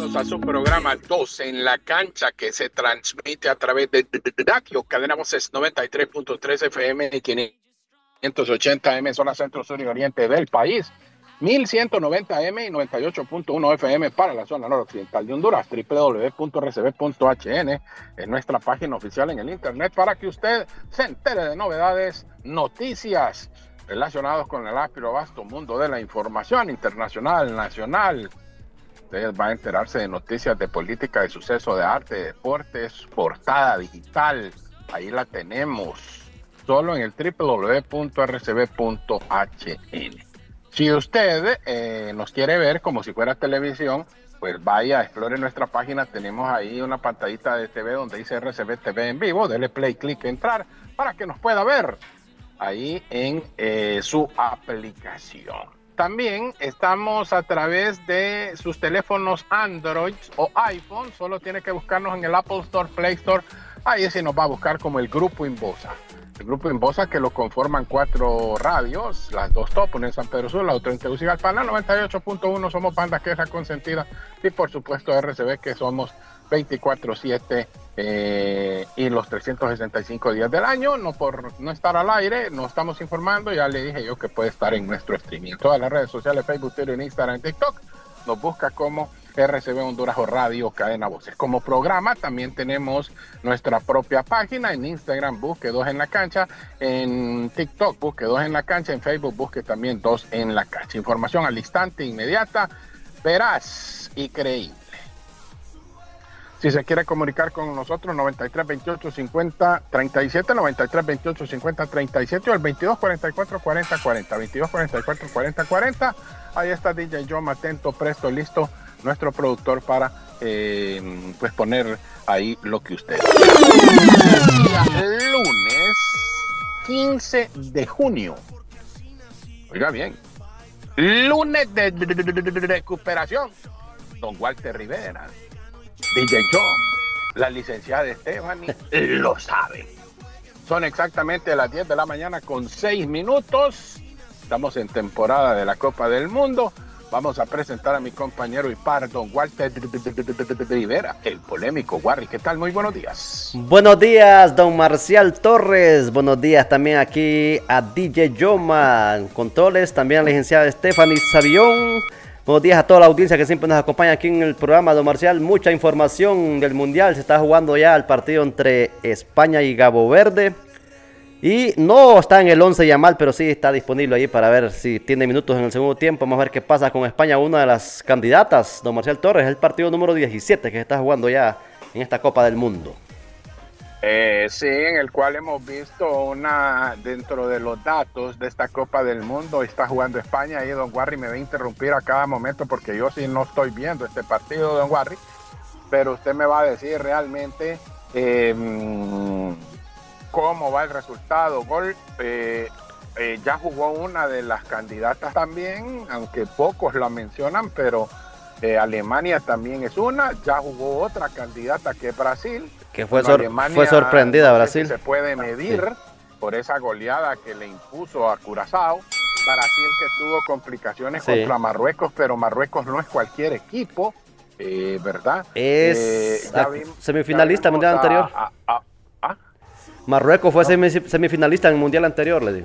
bienvenidos a su programa 2 en la cancha que se transmite a través de DACIO, cadena voces 93.3 FM y 580 M, zona centro, sur y oriente del país, 1190 M y 98.1 FM para la zona noroccidental de Honduras, www.rcb.hn es nuestra página oficial en el internet para que usted se entere de novedades, noticias relacionadas con el amplio vasto mundo de la información internacional, nacional. Usted va a enterarse de noticias de política, de suceso, de arte, de deportes, portada digital. Ahí la tenemos, solo en el www.rcb.hn. Si usted nos quiere ver como si fuera televisión, pues vaya, explore nuestra página. Tenemos ahí una pantallita de TV donde dice RCB TV en vivo. Dele play, clic, entrar para que nos pueda ver ahí en su aplicación. También estamos a través de sus teléfonos Android o iPhone. Solo tiene que buscarnos en el Apple Store, Play Store. Ahí sí nos va a buscar como el Grupo Inbosa. El Grupo Inbosa, que lo conforman 4 radios, las 2 top, una en San Pedro Sula, otra en Tegucigalpa, la 98.1 somos Banda Queja Consentida y por supuesto RCB, que somos 24/7 y los 365 días del año. No por no estar al aire, no estamos informando. Ya le dije yo que puede estar en nuestro streaming. En todas las redes sociales, Facebook, Twitter, Instagram, TikTok, nos busca como RCB Honduras o Radio Cadena Voces. Como programa también tenemos nuestra propia página. En Instagram busque 2 en la cancha, en TikTok busque 2 en la cancha, en Facebook busque también 2 en la cancha. Información al instante, inmediata, veraz y creíble. Si se quiere comunicar con nosotros, 93 28 50 37, 93 28 50 37 o el 22 44 40 40, 22 44 40 40. Ahí está DJ John, atento, presto, listo, nuestro productor para pues poner ahí lo que usted. Lunes 15 de junio. Oiga bien. Lunes de recuperación. Don Walter Rivera. DJ John, la licenciada Stephanie, lo sabe. Son exactamente las 10 de la mañana con 6 minutos. Estamos en temporada de la Copa del Mundo. Vamos a presentar a mi compañero y par, don Walter Rivera, el polémico Warri. ¿Qué tal? Muy buenos días. Buenos días, don Marcial Torres. Buenos días también aquí a DJ Yoma, controles, también a la licenciada Stephanie Sabión. Buenos días a toda la audiencia que siempre nos acompaña aquí en el programa, don Marcial. Mucha información del Mundial. Se está jugando ya el partido entre España y Cabo Verde. Y no está en el 11 Yamal, pero sí está disponible ahí para ver si tiene minutos en el segundo tiempo. Vamos a ver qué pasa con España, una de las candidatas, don Marcial Torres. Es el partido número 17 que se está jugando ya en esta Copa del Mundo. Sí, en el cual hemos visto dentro de los datos de esta Copa del Mundo, está jugando España. Ahí don Warri me va a interrumpir a cada momento porque yo sí no estoy viendo este partido, don Warri, pero usted me va a decir realmente cómo va el resultado. Gol, ya jugó una de las candidatas también, aunque pocos la mencionan, pero Alemania también es una. Ya jugó otra candidata que es Brasil. Que fue sorprendida no Brasil. Si se puede medir por esa goleada que le impuso a Curazao. Brasil, que tuvo complicaciones contra Marruecos, pero Marruecos no es cualquier equipo, ¿verdad? Es semifinalista del mundial anterior. Marruecos fue semifinalista en el mundial anterior, le digo.